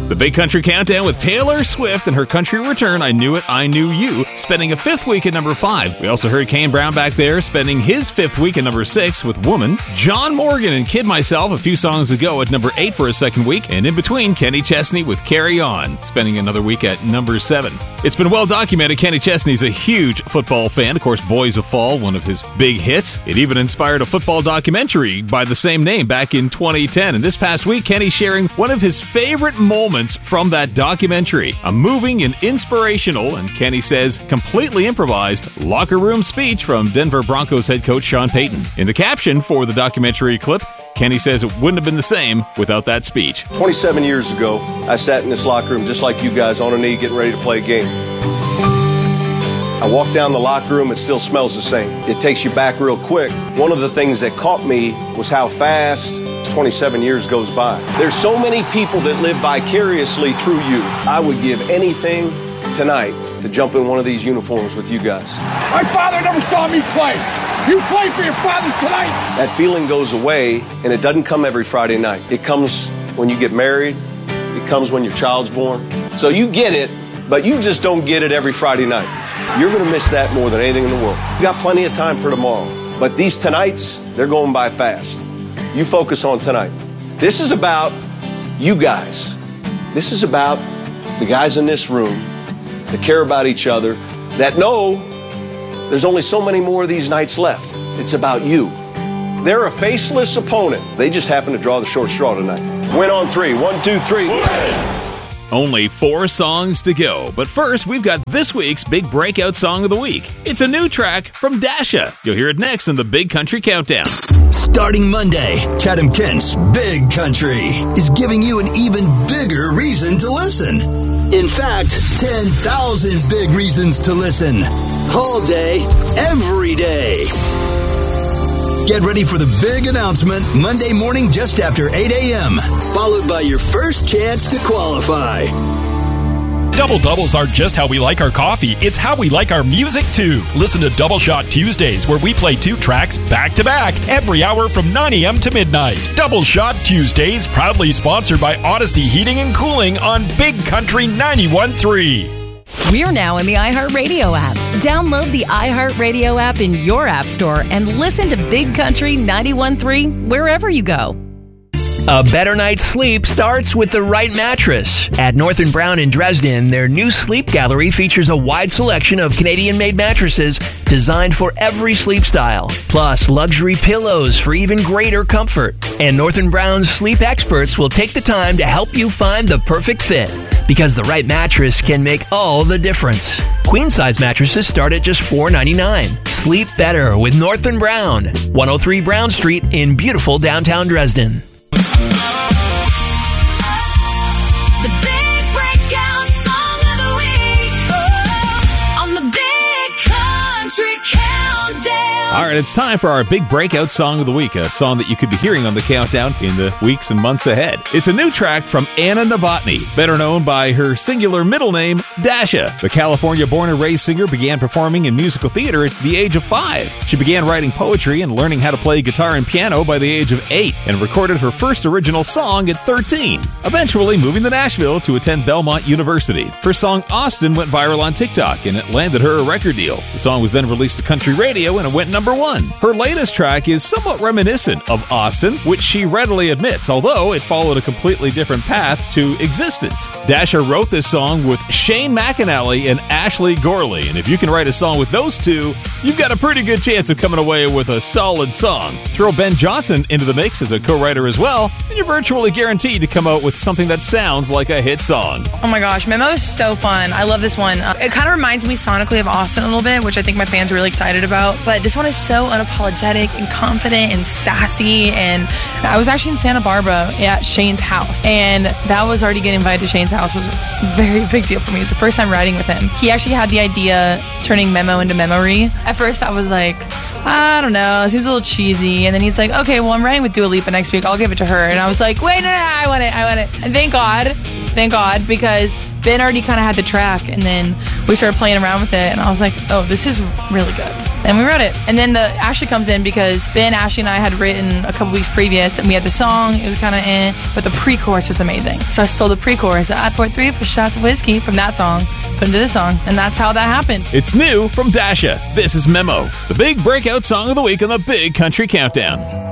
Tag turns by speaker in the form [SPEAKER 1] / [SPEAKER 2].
[SPEAKER 1] The Big Country Countdown with Taylor Swift and her country return, I Knew It, I Knew You, spending a fifth week at number 5. We also heard Kane Brown back there, spending his fifth week at number 6 with Woman. John Morgan and Kid Myself a few songs ago at number 8 for a second week. And in between, Kenny Chesney with Carry On, spending another week at number 7. It's been well documented Kenny Chesney's a huge football fan. Of course, Boys of Fall, one of his big hits. It even inspired a football documentary by the same name back in 2010. And this past week, Kenny sharing one of his favorite moments from that documentary. A moving and inspirational, and Kenny says completely improvised, locker room speech from Denver Broncos head coach Sean Payton. In the caption for the documentary clip, Kenny says it wouldn't have been the same without that speech.
[SPEAKER 2] 27 years ago, I sat in this locker room just like you guys, on a knee getting ready to play a game. I walked down the locker room, it still smells the same. It takes you back real quick. One of the things that caught me was how fast 27 years goes by. There's so many people that live vicariously through you. I would give anything tonight to jump in one of these uniforms with you guys.
[SPEAKER 3] My father never saw me play. You play for your fathers tonight.
[SPEAKER 2] That feeling goes away, and it doesn't come every Friday night. It comes when you get married. It comes when your child's born. So you get it, but you just don't get it every Friday night. You're going to miss that more than anything in the world. You got plenty of time for tomorrow, but these tonights, they're going by fast. You focus on tonight. This is about you guys. This is about the guys in this room that care about each other, that know there's only so many more of these nights left. It's about you. They're a faceless opponent. They just happen to draw the short straw tonight. Win on 3. 1, 2, 3.
[SPEAKER 1] Only 4 songs to go, but first we've got this week's big breakout song of the week. It's a new track from Dasha. You'll hear it next in the Big Country Countdown.
[SPEAKER 4] Starting Monday, Chatham Kent's Big Country is giving you an even bigger reason to listen. In fact, 10,000 big reasons to listen. All day, every day. Get ready for the big announcement Monday morning just after 8 a.m., followed by your first chance to qualify.
[SPEAKER 5] Double Doubles aren't just how we like our coffee, it's how we like our music too. Listen to Double Shot Tuesdays, where we play 2 tracks back to back every hour from 9 a.m. to midnight. Double Shot Tuesdays, proudly sponsored by Odyssey Heating and Cooling on Big Country 91.3.
[SPEAKER 6] We're now in the iHeartRadio app. Download the iHeartRadio app in your app store and listen to Big Country 91.3 wherever you go.
[SPEAKER 7] A better night's sleep starts with the right mattress. At North & Brown in Dresden, their new sleep gallery features a wide selection of Canadian-made mattresses designed for every sleep style, plus luxury pillows for even greater comfort. And North & Brown's sleep experts will take the time to help you find the perfect fit, because the right mattress can make all the difference. Queen-size mattresses start at just $4.99. Sleep better with North & Brown, 103 Brown Street in beautiful downtown Dresden.
[SPEAKER 8] The big breakout song of the week on the Big Country Countdown.
[SPEAKER 1] All right, it's time for our big breakout song of the week, a song that you could be hearing on the countdown in the weeks and months ahead. It's a new track from Anna Novotny, better known by her singular middle name, Dasha. The California-born and raised singer began performing in musical theater at the age of 5. She began writing poetry and learning how to play guitar and piano by the age of 8, and recorded her first original song at 13, eventually moving to Nashville to attend Belmont University. Her song Austin went viral on TikTok, and it landed her a record deal. The song was then released to country radio, and it went number 1. Her latest track is somewhat reminiscent of Austin, which she readily admits, although it followed a completely different path to existence. Dasha wrote this song with Shane McAnally and Ashley Gorley, and if you can write a song with those two, you've got a pretty good chance of coming away with a solid song. Throw Ben Johnson into the mix as a co-writer as well, and you're virtually guaranteed to come out with something that sounds like a hit song.
[SPEAKER 9] Oh my gosh, Memo is so fun. I love this one. It kind of reminds me sonically of Austin a little bit, which I think my fans are really excited about. But this one is so unapologetic and confident and sassy. And I was actually in Santa Barbara at Shane's house, and that was already getting invited to Shane's house was a very big deal for me. It was the first time riding with him. He actually had the idea turning Memo into Memory. At first I was like, I don't know, it seems a little cheesy. And then he's like, okay, well, I'm riding with Dua Lipa next week, I'll give it to her. And I was like, wait, no, I want it. And thank God, because Ben already kind of had the track, and then we started playing around with it, and I was like, oh, this is really good. And we wrote it. And then Ashley comes in because Ben, Ashley, and I had written a couple weeks previous, and we had the song. It was kind of but the pre-chorus was amazing. So I stole the pre-chorus. I poured 3 shots of whiskey from that song, put into this song, and that's how that happened.
[SPEAKER 1] It's new from Dasha. This is Memo, the big breakout song of the week on the Big Country Countdown.